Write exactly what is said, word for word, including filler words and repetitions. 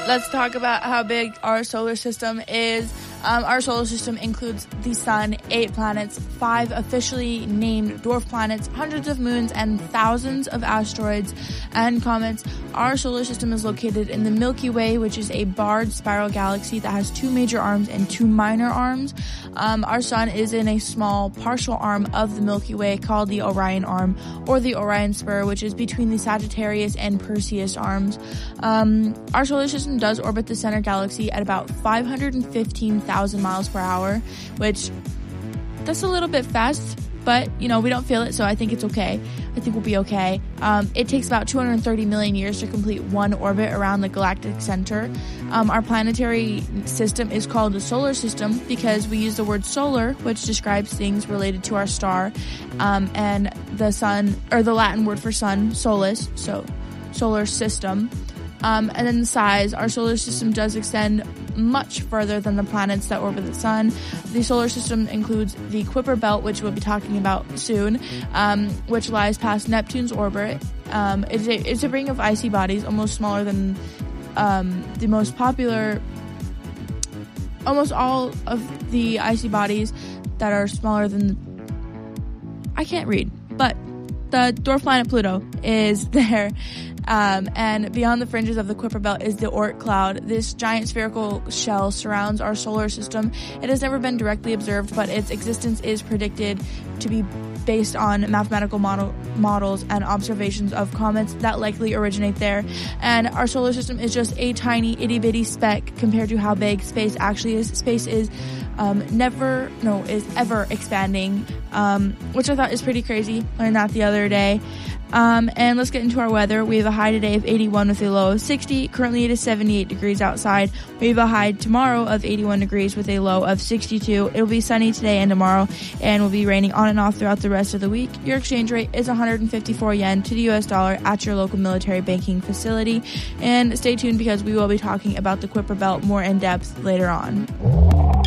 let's talk about how big our solar system is. Um, our solar system includes the sun, eight planets, five officially named dwarf planets, hundreds of moons, and thousands of asteroids and comets. Our solar system is located in the Milky Way, which is a barred spiral galaxy that has two major arms and two minor arms. Um, our sun is in a small partial arm of the Milky Way called the Orion Arm, or the Orion Spur, which is between the Sagittarius and Perseus arms. Um, our solar system does orbit the center galaxy at about five hundred fifteen thousand miles per hour, which that's a little bit fast, but you know, we don't feel it, so I think it's okay. I think we'll be okay. Um, it takes about two hundred thirty million years to complete one orbit around the galactic center. Um, our planetary system is called the solar system because we use the word solar, which describes things related to our star, um, and the sun, or the Latin word for sun, solus, so solar system. Um, and then the size, our solar system does extend much further than the planets that orbit the sun. The solar system includes the Kuiper Belt, which we'll be talking about soon, um, which lies past Neptune's orbit. Um, it's, a, it's a ring of icy bodies, almost smaller than um, the most popular, almost all of the icy bodies that are smaller than, I can't read, but the dwarf planet Pluto is there. Um, and beyond the fringes of the Kuiper Belt is the Oort cloud. This giant spherical shell surrounds our solar system. It has never been directly observed, but its existence is predicted to be based on mathematical model, models and observations of comets that likely originate there. And our solar system is just a tiny itty-bitty speck compared to how big space actually is. Space is um, never, no, is ever expanding, um, which I thought is pretty crazy. Learned that the other day. Um, and let's get into our weather. We have a high today of eighty-one with a low of sixty. Currently it is seventy-eight degrees outside. We have a high tomorrow of eighty-one degrees with a low of sixty-two. It'll be sunny today and tomorrow, and will be raining on and off throughout the rest of the week. Your exchange rate is one hundred fifty-four yen to the U S dollar at your local military banking facility. And stay tuned because we will be talking about the Kuiper Belt more in depth later on.